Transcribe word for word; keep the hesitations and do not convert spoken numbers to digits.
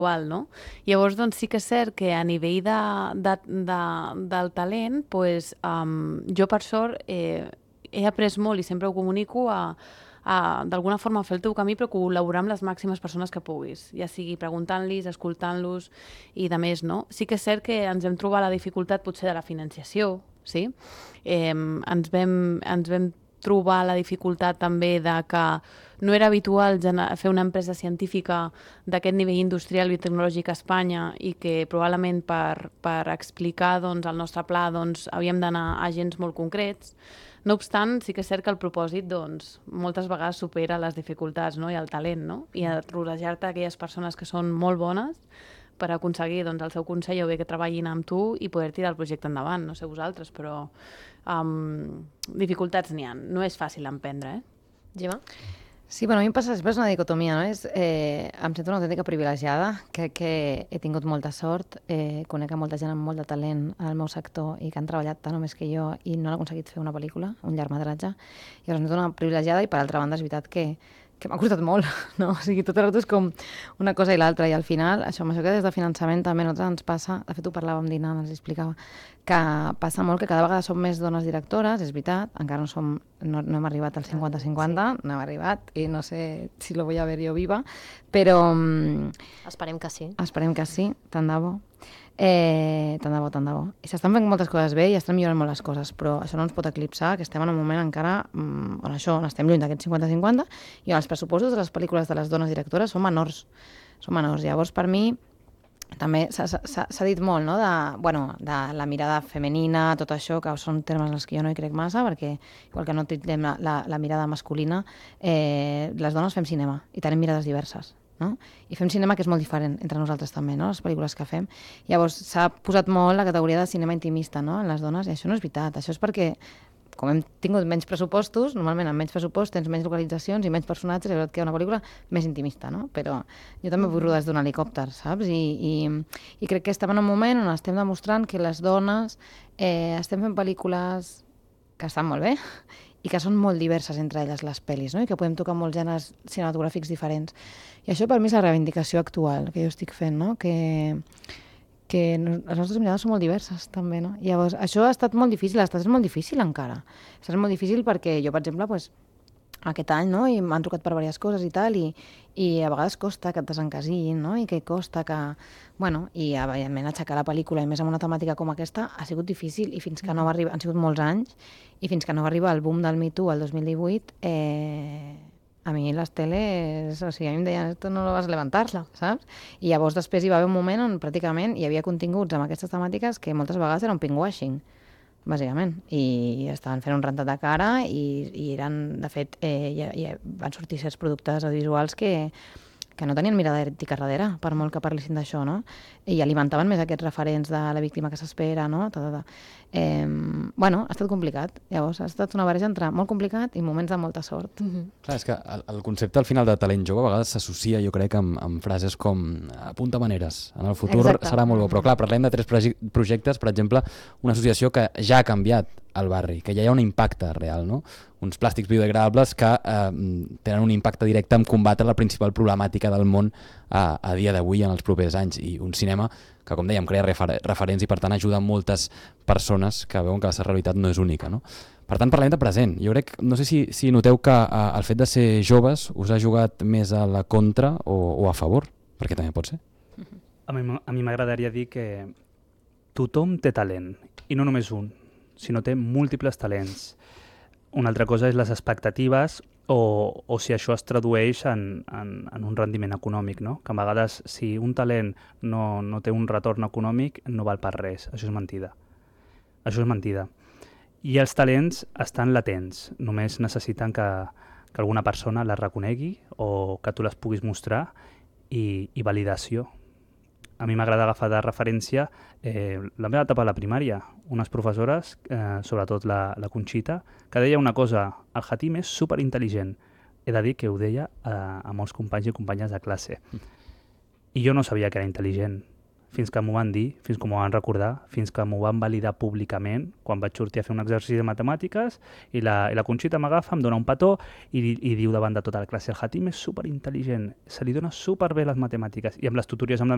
igual, no? Llavors, doncs, sí que és cert que a nivell de, de, de, del talent, pues, um, jo per sort eh, he après molt i sempre ho comunico a, a d'alguna forma fer el teu camí, però col·laborar amb les màximes persones que puguis, ja sigui preguntant-los, escoltant-los i de més, no? Sí que és cert que ens vam trobar la dificultat potser de la financiació, sí? Eh, ens, vam, ens vam trobar la dificultat també de que no era habitual fer una empresa científica d'aquest nivell industrial i tecnològic a Espanya i que probablement per, per explicar doncs, el nostre pla doncs, havíem d'anar a agents molt concrets. No obstant, sí que és cert que el propòsit doncs, moltes vegades supera les dificultats, no? I el talent, no? I a rodejar-te d'aquelles persones que són molt bones per aconseguir doncs, el seu consell o bé que treballin amb tu i poder tirar el projecte endavant. No sé vosaltres, però um, dificultats n'hi ha. No és fàcil emprendre, eh? Gemma? Sí, bueno, a mi em passa sempre és una dicotomia, no? És, eh, em sento una autèntica privilegiada, crec que he tingut molta sort, eh, conec a molta gent amb molt de talent al meu sector i que han treballat tant o més que jo i no han aconseguit fer una pel·lícula, un llargmetratge, i llavors em sento una privilegiada i per altra banda és veritat que que m'ha costat molt, no? O sigui, tot el rato és com una cosa i l'altra, i al final, això, amb això que des de finançament també a nosaltres ens passa, de fet ho parlàvem dinant, ens explicava, que passa molt que cada vegada som més dones directores, és veritat, encara no, som, no, no hem arribat al cinquanta cinquanta, sí. No hem arribat, i no sé si lo voy a ver yo viva, però... Esperem que sí. Esperem que sí, tant de bo. Eh, tant de bo, tant de bo. I s'estan fent moltes coses bé i estan millorant molt les coses, però això no ens pot eclipsar, que estem en un moment encara mm, on això, on estem lluny d'aquest cinquanta cinquanta i on els pressupostos de les pel·lícules de les dones directores són menors. Són menors. Llavors, per mi, també s'ha dit molt, no?, de, bueno, de la mirada femenina, tot això, que són termes en els que jo no hi crec massa, perquè igual que no titllem la, la, la mirada masculina, eh, les dones fem cinema i tenim mirades diverses. No? I fem cinema que és molt diferent entre nosaltres també, no? Les pel·lícules que fem. Llavors s'ha posat molt la categoria de cinema intimista, no?, en les dones, i això no és veritat. Això és perquè, com hem tingut menys pressupostos, normalment amb menys pressupost tens menys localitzacions i menys personatges, i és que hi ha una pel·lícula més intimista, no? Però jo també vull rodar des d'un helicòpter, saps? I, i, i crec que estem en un moment on estem demostrant que les dones eh, estem fent pel·lícules que estan molt bé i que són molt diverses entre elles les pel·lis, no? I que podem tocar molts gèneres cinematogràfics diferents. I això per mi és la reivindicació actual que jo estic fent, no? Que, que les nostres mirades són molt diverses també, no? Llavors, això ha estat molt difícil, ha estat molt difícil encara. Ha estat molt difícil perquè jo, per exemple, pues, aquest any, no?, i m'han trucat per diverses coses i tal, i, i a vegades costa que et desencasillin, no?, i que costa que... Bueno, i evidentment aixecar la pel·lícula, i més amb una temàtica com aquesta, ha sigut difícil, i fins que no va arribar... Han sigut molts anys, i fins que no va arribar el boom del Me Too el dos mil divuit, eh, a mi les teles... O sigui, a mi em deien, esto no lo vas a levantar, saps? I llavors després hi va haver un moment on pràcticament hi havia continguts amb aquestes temàtiques que moltes vegades eren pinkwashing, bàsicament, i estaven fent un rentat de cara i, i eren, de fet, eh, ja, ja van sortir certs productes audiovisuals que, que no tenien mirada ètica darrere, per molt que parlessin d'això, no? I alimentaven més aquests referents de la víctima que s'espera, no? Ta, ta, ta. Eh, bueno, ha estat complicat. Llavors, ha estat una barreja entre molt complicat i moments de molta sort. Mm-hmm. Clar, és que el, el concepte al final de talent jove a vegades s'associa, jo crec, amb, amb frases com apunta maneres, en el futur Exacte. Serà molt bo. Però clar, parlem de tres projectes, per exemple, una associació que ja ha canviat al barri, que ja hi ha un impacte real, no? Uns plàstics biodegradables que eh, tenen un impacte directe en combatre la principal problemàtica del món a, a dia d'avui en els propers anys, i un cinema que, com dèiem, crea refer referents i per tant ajuda moltes persones que veuen que la seva realitat no és única, no? Per tant, parlem de present. Jo crec, no sé si, si noteu que eh, el fet de ser joves us ha jugat més a la contra o, o a favor, perquè també pot ser. A mi a mi m'agradaria dir que tothom té talent, i no només un, sinó té múltiples talents. Una altra cosa és les expectatives o, o si això es tradueix en, en, en un rendiment econòmic, no? Que a vegades si un talent no, no té un retorn econòmic no val per res, això és mentida. Això és mentida. I els talents estan latents, només necessiten que, que alguna persona les reconegui o que tu les puguis mostrar i, i validació. A mi m'agrada agafar de referència eh, la meva etapa a la primària, unes professores, eh, sobretot la, la Conxita, que deia una cosa, el Hatim és superintel·ligent. He de dir que ho deia a, a molts companys i companyes de classe. I jo no sabia que era intel·ligent, fins que m'ho van dir, fins que m'ho van recordar, fins que m'ho van validar públicament, quan vaig sortir a fer un exercici de matemàtiques, i la, i la Conxita m'agafa, em dona un petó i, i diu davant de tota la classe, el Hatim és superintel·ligent, se li dona superbé les matemàtiques, i amb les tutories amb la